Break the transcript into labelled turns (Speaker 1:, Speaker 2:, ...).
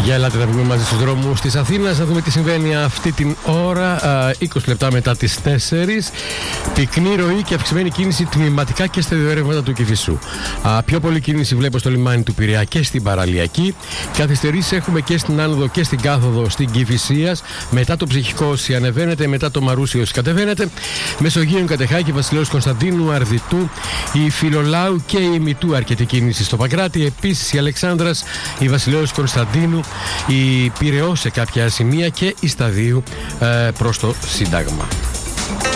Speaker 1: Για ελάτε να βγούμε μαζί στους δρόμους της Αθήνας, να δούμε τι συμβαίνει αυτή την ώρα, 20 λεπτά μετά τις 4. Πυκνή ροή και αυξημένη κίνηση τμηματικά και στα δύο ρεύματα του Κηφισού. Πιο πολύ κίνηση βλέπω στο λιμάνι του Πειραιά και στην Παραλιακή. Καθυστερήσεις έχουμε και στην άνοδο και στην κάθοδο στην Κηφισίας. Μετά το Ψυχικό όσοι ανεβαίνετε, μετά το Μαρούσι όσοι κατεβαίνετε. Μεσογείων Κατεχάκη, Βασιλέως Κωνσταντίνου, Αρδιτού, η Φιλολάου και η Μητού αρκετή κίνηση στο Παγκράτη. Επίσης η Αλεξάνδρας, η Βασιλέως Κωνσταντίνου, η Πειραιώς σε κάποια σημεία και η Σταδίου προς το Σύνταγμα.